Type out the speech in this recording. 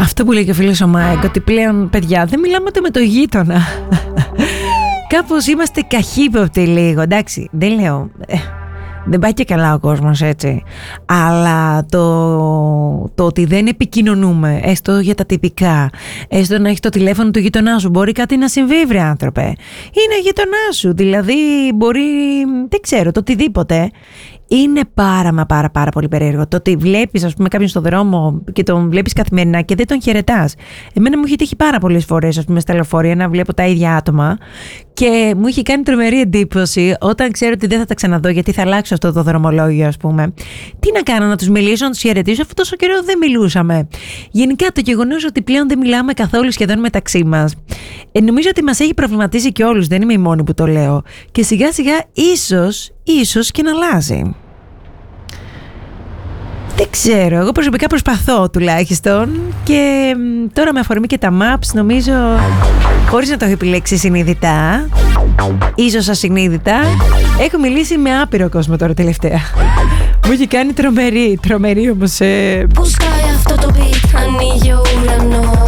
Αυτό που λέει και ο φίλος ο Μάικ, ότι πλέον, παιδιά, δεν μιλάμε ούτε με το γείτονα. Κάπως είμαστε καχύποπτοι λίγο, εντάξει, δεν λέω... Δεν πάει και καλά ο κόσμος έτσι. Αλλά το ότι δεν επικοινωνούμε, έστω για τα τυπικά, έστω να έχει το τηλέφωνο του γειτονά σου, μπορεί κάτι να συμβεί, βρε άνθρωπε. Είναι γειτονά σου, δηλαδή μπορεί, δεν ξέρω, το οτιδήποτε. Είναι πάρα πολύ περίεργο. Το ότι βλέπεις, ας πούμε, κάποιον στον δρόμο και τον βλέπεις καθημερινά και δεν τον χαιρετάς. Εμένα μου έχει τύχει πάρα πολλές φορές, ας πούμε, στα λεωφορεία να βλέπω τα ίδια άτομα και μου έχει κάνει τρομερή εντύπωση όταν ξέρω ότι δεν θα τα ξαναδώ γιατί θα αλλάξω αυτό το δρομολόγιο, ας πούμε. Τι να κάνω, να τους μιλήσω, να τους χαιρετήσω, αφού τόσο καιρό δεν μιλούσαμε. Γενικά το γεγονός ότι πλέον δεν μιλάμε καθόλου σχεδόν μεταξύ μας, νομίζω ότι μας έχει προβληματίσει και όλους, δεν είμαι η μόνη που το λέω. Και σιγά σιγά ίσως και να αλλάζει. Δεν ξέρω, εγώ προσωπικά προσπαθώ τουλάχιστον και τώρα με αφορμή και τα maps νομίζω, χωρίς να το έχω επιλέξει συνειδητά, ίσως ασυνείδητα, έχω μιλήσει με άπειρο κόσμο τώρα τελευταία. Μου έχει κάνει τρομερή όμως. Που σκάει αυτό το beat, ανοίγει ο ουρανός.